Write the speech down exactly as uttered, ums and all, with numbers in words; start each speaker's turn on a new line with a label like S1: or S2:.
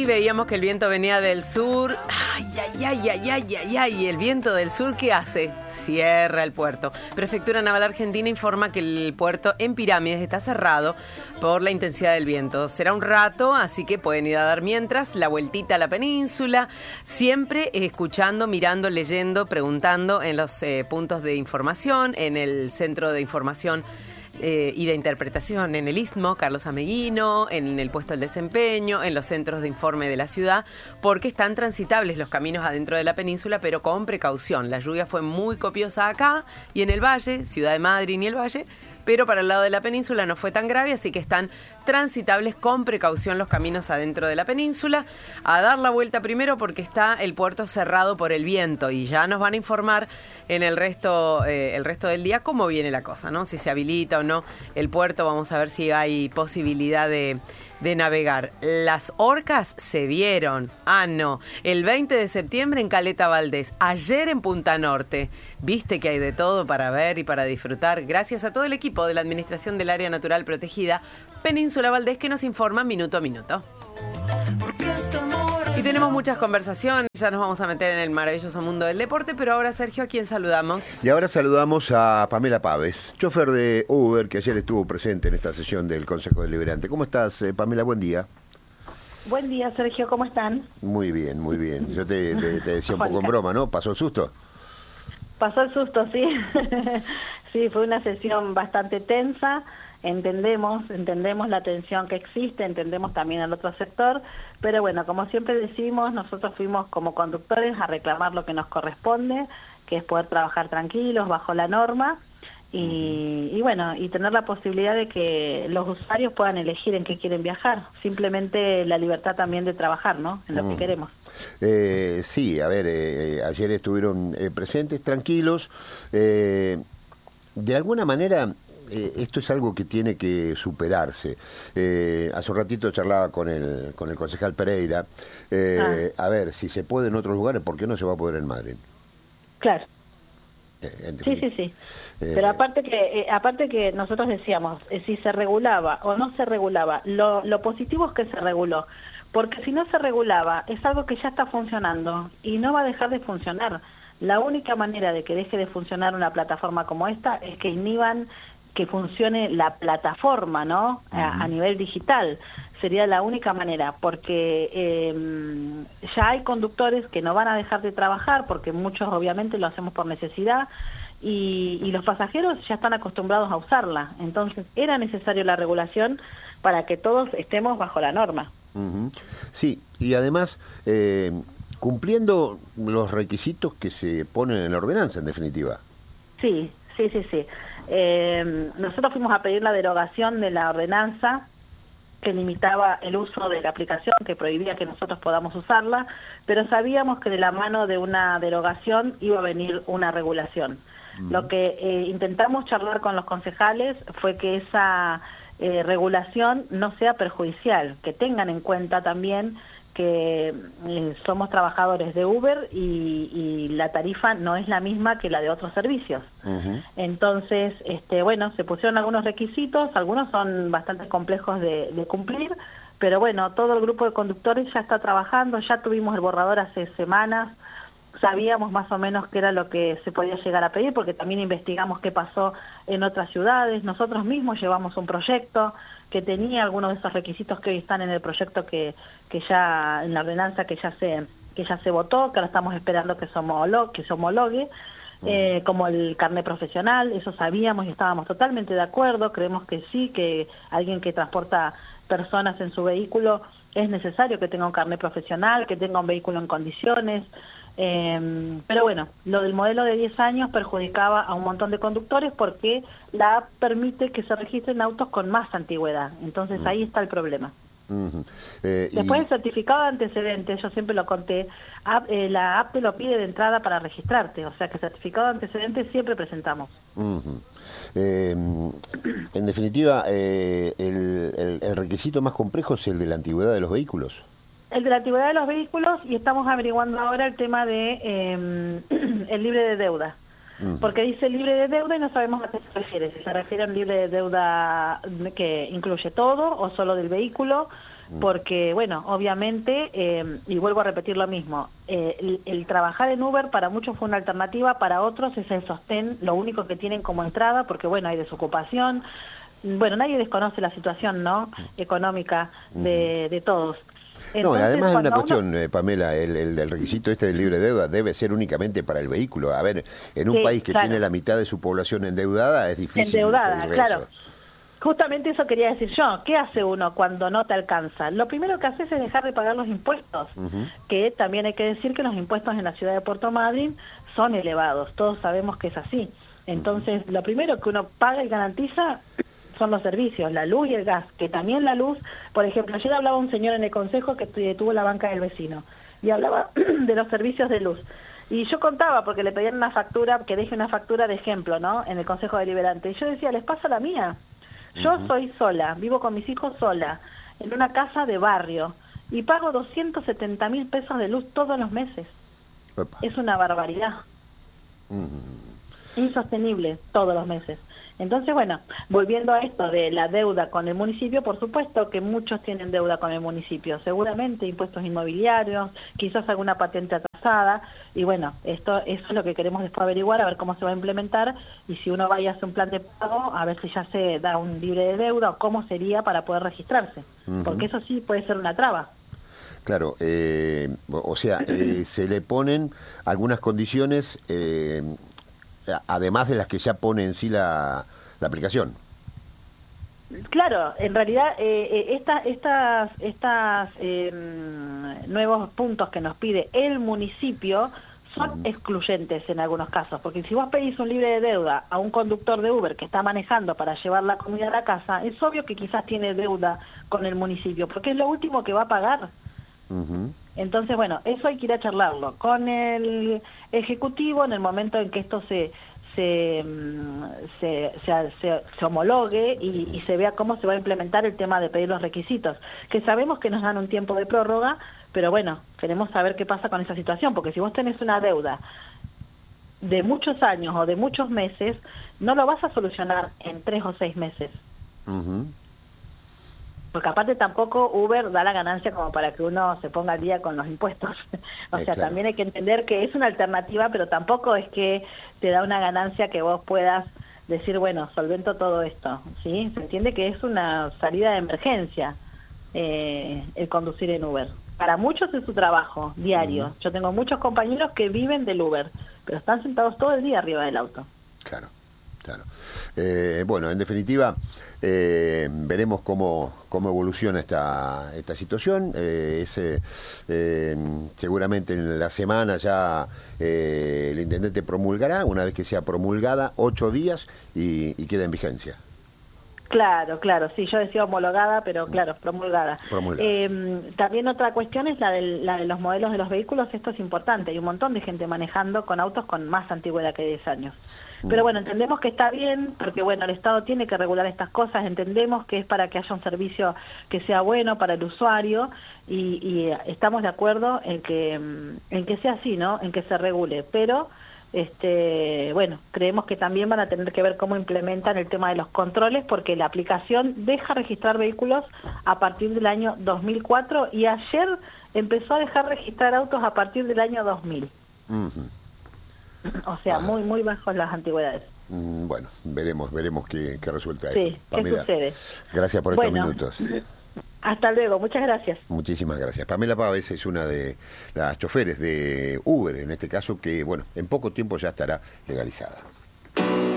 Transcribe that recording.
S1: veíamos que el viento venía del sur. Ay, ay, ay, ay, ay, ay, ay. ¿El viento del sur qué hace? Cierra el puerto. Prefectura Naval Argentina informa que el puerto en Pirámides está cerrado por la intensidad del viento. Será un rato, así que pueden ir a dar mientras la vueltita a la península, siempre escuchando, mirando, leyendo, preguntando en los eh, puntos de información, en el centro de información Eh, y de interpretación en el Istmo, Carlos Ameguino, en el puesto del desempeño, en los centros de informe de la ciudad, porque están transitables los caminos adentro de la península, pero con precaución. La lluvia fue muy copiosa acá y en el valle, Ciudad de Madryn y el valle, pero para el lado de la península no fue tan grave, así que están transitables con precaución los caminos adentro de la península. A dar la vuelta primero porque está el puerto cerrado por el viento y ya nos van a informar en el resto, eh, el resto del día cómo viene la cosa, ¿no? Si se habilita o no el puerto, vamos a ver si hay posibilidad de, de navegar. Las orcas se vieron, ah no, el veinte de septiembre en Caleta Valdés, ayer en Punta Norte. Viste que hay de todo para ver y para disfrutar, gracias a todo el equipo de la Administración del Área Natural Protegida Península Valdés que nos informa minuto a minuto. Y tenemos muchas conversaciones, ya nos vamos a meter en el maravilloso mundo del deporte, pero ahora, Sergio, ¿a quién saludamos?
S2: Y ahora saludamos a Pamela Páez, chofer de Uber, que ayer estuvo presente en esta sesión del Consejo Deliberante. ¿Cómo estás, eh, Pamela? Buen día.
S3: Buen día, Sergio, ¿cómo están?
S2: Muy bien, muy bien. Yo te, te, te decía un poco en broma, ¿no? ¿Pasó el susto?
S3: Pasó el susto, sí. Sí, fue una sesión bastante tensa. Entendemos, entendemos la tensión que existe, entendemos también el otro sector, pero bueno, como siempre decimos, nosotros fuimos como conductores a reclamar lo que nos corresponde, que es poder trabajar tranquilos, bajo la norma, y, y bueno, y tener la posibilidad de que los usuarios puedan elegir en qué quieren viajar, simplemente la libertad también de trabajar, ¿no? En lo mm. que queremos.
S2: Eh, sí, a ver, eh, ayer estuvieron eh, presentes, tranquilos, eh, de alguna manera... Eh, esto es algo que tiene que superarse. Eh, hace un ratito charlaba con el con el concejal Pereira. Eh, ah. A ver, si se puede en otros lugares, ¿por qué no se va a poder en Madryn?
S3: Claro.
S2: Eh,
S3: sí, sí, sí. Eh, Pero aparte que eh, aparte que nosotros decíamos, eh, si se regulaba o no se regulaba, lo, lo positivo es que se reguló. Porque si no se regulaba, es algo que ya está funcionando y no va a dejar de funcionar. La única manera de que deje de funcionar una plataforma como esta es que inhiban que funcione la plataforma, ¿no? Uh-huh. A, a nivel digital. Sería la única manera, porque eh, ya hay conductores que no van a dejar de trabajar, porque muchos obviamente lo hacemos por necesidad, y, y los pasajeros ya están acostumbrados a usarla. Entonces, era necesario la regulación para que todos estemos bajo la norma.
S2: Uh-huh. Sí, y además, eh, cumpliendo los requisitos que se ponen en la ordenanza, en definitiva.
S3: Sí, sí, sí, sí. Eh, nosotros fuimos a pedir la derogación de la ordenanza que limitaba el uso de la aplicación, que prohibía que nosotros podamos usarla, pero sabíamos que de la mano de una derogación iba a venir una regulación. Mm. Lo que eh, intentamos charlar con los concejales fue que esa eh, regulación no sea perjudicial, que tengan en cuenta también que eh, somos trabajadores de Uber y, y la tarifa no es la misma que la de otros servicios. Uh-huh. Entonces, este, bueno, se pusieron algunos requisitos, algunos son bastante complejos de, de cumplir, pero bueno, todo el grupo de conductores ya está trabajando, ya tuvimos el borrador hace semanas, sabíamos más o menos qué era lo que se podía llegar a pedir, porque también investigamos qué pasó en otras ciudades, nosotros mismos llevamos un proyecto que tenía algunos de esos requisitos que hoy están en el proyecto que, que ya, en la ordenanza que ya se que ya se votó, que ahora estamos esperando que se homologue, que se homologue eh, como el carnet profesional, eso sabíamos y estábamos totalmente de acuerdo, creemos que sí, que alguien que transporta personas en su vehículo es necesario que tenga un carnet profesional, que tenga un vehículo en condiciones, eh, pero bueno, lo del modelo de diez años perjudicaba a un montón de conductores porque la app permite que se registren autos con más antigüedad, entonces ahí está el problema. Uh-huh. eh, Después y... el certificado de antecedentes, yo siempre lo conté, app, eh, la app te lo pide de entrada para registrarte, o sea que certificado de antecedentes siempre presentamos.
S2: Uh-huh. eh, en definitiva, eh, el, el, el requisito más complejo es el de la antigüedad de los vehículos.
S3: El de la antigüedad de los vehículos, y estamos averiguando ahora el tema de eh, el libre de deuda. Uh-huh. Porque dice libre de deuda y no sabemos a qué se refiere. Si se refiere a un libre de deuda que incluye todo o solo del vehículo. porque, bueno, obviamente, eh, y vuelvo a repetir lo mismo, eh, el, el trabajar en Uber para muchos fue una alternativa, para otros es el sostén, lo único que tienen como entrada, porque, bueno, hay desocupación, bueno, nadie desconoce la situación, ¿no?, económica de, de todos.
S2: Entonces, no, además hay una cuestión, uno... eh, Pamela, el, el, el requisito este del libre deuda debe ser únicamente para el vehículo. A ver, en un sí, país que claro. tiene la mitad de su población endeudada es difícil.
S3: Endeudada, claro.
S2: Eso.
S3: Justamente eso quería decir yo. ¿Qué hace uno cuando no te alcanza? Lo primero que haces es dejar de pagar los impuestos, uh-huh. que también hay que decir que los impuestos en la ciudad de Puerto Madryn son elevados. Todos sabemos que es así. Entonces, uh-huh. lo primero que uno paga y garantiza son los servicios, la luz y el gas, que también la luz, por ejemplo, ayer hablaba un señor en el consejo que tuvo la banca del vecino y hablaba de los servicios de luz. Y yo contaba, porque le pedían una factura, que deje una factura de ejemplo, ¿no?, en el Consejo Deliberante. Y yo decía, les pasa la mía. Yo uh-huh. soy sola, vivo con mis hijos sola, en una casa de barrio, y pago doscientos setenta mil pesos de luz todos los meses. Opa. Es una barbaridad. Uh-huh. Insostenible todos los meses. Entonces, bueno, volviendo a esto de la deuda con el municipio, por supuesto que muchos tienen deuda con el municipio, seguramente impuestos inmobiliarios, quizás alguna patente atrasada, y bueno, esto eso es lo que queremos después averiguar, a ver cómo se va a implementar, y si uno vaya a hacer un plan de pago, a ver si ya se da un libre de deuda, o cómo sería para poder registrarse, uh-huh. porque eso sí puede ser una traba.
S2: Claro, eh, o sea, eh, se le ponen algunas condiciones... Eh, además de las que ya pone en sí la, la aplicación.
S3: Claro, en realidad eh, esta, estas estas eh, nuevos puntos que nos pide el municipio son uh-huh. excluyentes en algunos casos, porque si vos pedís un libre de deuda a un conductor de Uber que está manejando para llevar la comida a la casa, es obvio que quizás tiene deuda con el municipio, porque es lo último que va a pagar. Uh-huh. Entonces, bueno, eso hay que ir a charlarlo con el Ejecutivo en el momento en que esto se se se, se, se, se homologue y, y se vea cómo se va a implementar el tema de pedir los requisitos, que sabemos que nos dan un tiempo de prórroga, pero bueno, queremos saber qué pasa con esa situación, porque si vos tenés una deuda de muchos años o de muchos meses, no lo vas a solucionar en tres o seis meses. Uh-huh. Porque aparte tampoco Uber da la ganancia como para que uno se ponga al día con los impuestos. o sea, claro. también hay que entender que es una alternativa, pero tampoco es que te da una ganancia que vos puedas decir, bueno, solvento todo esto, ¿sí? Se entiende que es una salida de emergencia eh, el conducir en Uber. Para muchos es su trabajo diario. Uh-huh. Yo tengo muchos compañeros que viven del Uber, pero están sentados todo el día arriba del auto.
S2: Claro. Claro. Eh, bueno, en definitiva, eh, veremos cómo, cómo evoluciona esta, esta situación. Eh, ese, eh, seguramente en la semana ya eh, el intendente promulgará, una vez que sea promulgada, ocho días y, y queda en vigencia.
S3: Claro, claro, sí, yo decía homologada, pero claro, promulgada. promulgada. Eh, también otra cuestión es la, del, la de los modelos de los vehículos. Esto es importante, hay un montón de gente manejando con autos con más antigüedad que diez años. Pero bueno, entendemos que está bien, porque bueno, el Estado tiene que regular estas cosas, entendemos que es para que haya un servicio que sea bueno para el usuario, y, y estamos de acuerdo en que, en que sea así, ¿no? En que se regule, pero... Este, bueno, creemos que también van a tener que ver cómo implementan el tema de los controles, porque la aplicación deja registrar vehículos a partir del año dos mil cuatro y ayer empezó a dejar registrar autos a partir del año dos mil. Uh-huh. O sea, ah. muy muy bajos las antigüedades.
S2: Mm, bueno, veremos veremos qué, qué resulta
S3: sí,
S2: esto.
S3: Pamela, ¿qué sucede?
S2: Gracias por
S3: bueno,
S2: estos minutos.
S3: Hasta luego, muchas gracias.
S2: Muchísimas gracias. Pamela Pávez es una de las choferes de Uber, en este caso, que bueno, en poco tiempo ya estará legalizada.